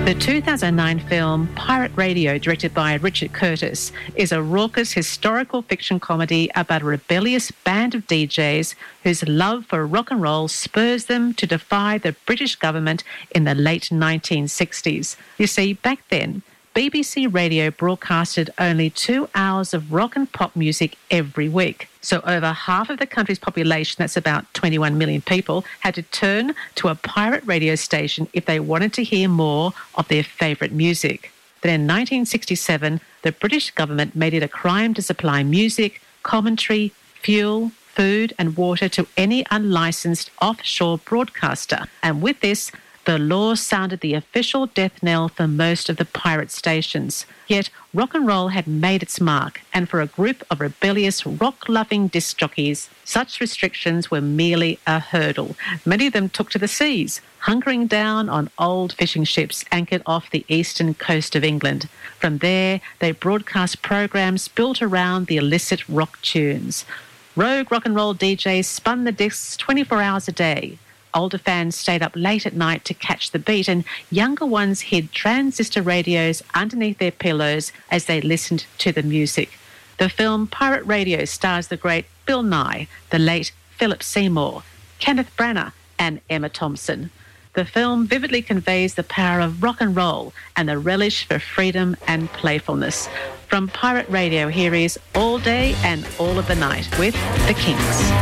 The 2009 film Pirate Radio, directed by Richard Curtis, is a raucous historical fiction comedy about a rebellious band of DJs whose love for rock and roll spurs them to defy the British government in the late 1960s. You see, back then, BBC Radio broadcasted only 2 hours of rock and pop music every week. So over half of the country's population, that's about 21 million people, had to turn to a pirate radio station if they wanted to hear more of their favourite music. Then in 1967, the British government made it a crime to supply music, commentary, fuel, food and water to any unlicensed offshore broadcaster. And with this, the law sounded the official death knell for most of the pirate stations. Yet rock and roll had made its mark, and for a group of rebellious rock-loving disc jockeys, such restrictions were merely a hurdle. Many of them took to the seas, hunkering down on old fishing ships anchored off the eastern coast of England. From there, they broadcast programs built around the illicit rock tunes. Rogue rock and roll DJs spun the discs 24 hours a day. Older fans stayed up late at night to catch the beat, and younger ones hid transistor radios underneath their pillows as they listened to the music. The film Pirate Radio stars the great Bill Nye, the late Philip Seymour, Kenneth Branagh and Emma Thompson. The film vividly conveys the power of rock and roll and the relish for freedom and playfulness. From Pirate Radio, here is All Day and All of the Night with The Kinks.